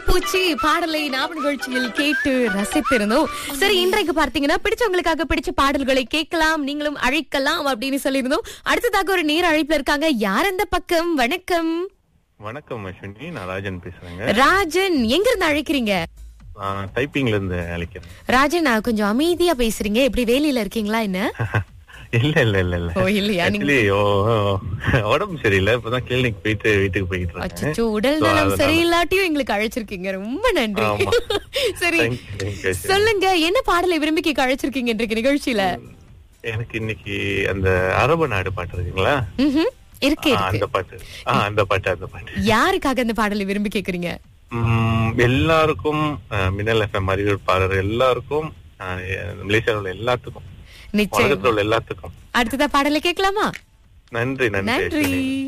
பூச்சி பாடலை ஞாபக நிகழ்ச்சியில் கேட்டு ரசித்திருந்தோம். சரி, இன்றைக்கு பார்த்தீங்கன்னா பிடிச்சவங்களுக்காக பிடிச்ச பாடல்களை கேட்கலாம், நீங்களும் அழைக்கலாம் அப்படின்னு சொல்லியிருந்தோம். அடுத்ததாக ஒரு நேர அழைப்புல இருக்காங்க. யார் அந்த பக்கம்? வணக்கம். வணக்கம் அஸ்வினி, நான் ராஜன் பேசுறேங்க. ராஜன், எங்க இருந்து அழைக்கிறீங்க? டைப்பிங்ல இருந்து அழைக்கிறேன். ராஜன், கொஞ்சம் அமைதியா பேசுறீங்க. எப்படி வேலையில இருக்கீங்களா என்ன? இல்ல இல்ல இல்ல இல்ல. ஓ, இல்லையா? Actually, உடம்பு சரியில்லை, இப்பதான் கிளினிக் போயிட்டு வீட்டுக்கு போயிட்டு இருக்கேன். அச்சச்சோ, உடல் நலம் சரியில்லாட்டியும் எங்களுக்கு அழைச்சிருக்கீங்க, ரொம்ப நன்றி. ஆமா. சரி, Thank you. சொல்லுங்க, என்ன பாடலை விரும்பி கேட்க அழைச்சிருக்கீங்க இன்றைக்கு நிகழ்ச்சியில? எனக்கு இன்னைக்கு அந்த அரபு நாடு பாட்டு இருக்குங்களா, இருக்கு அந்த பாட்டு. அந்த பாட்டு யாருக்காக அந்த பாடலை விரும்பி கேக்குறீங்க? எல்லாருக்கும், மின்னல் எஃப்எம் அறிவிப்பாளர் எல்லாருக்கும், மலேசியாவில் உள்ள எல்லாத்துக்கும், நிச்சயம். உலகத்தில் உள்ள எல்லாத்துக்கும். அடுத்ததா பாடலை கேட்கலாமா? நன்றி. நன்றி.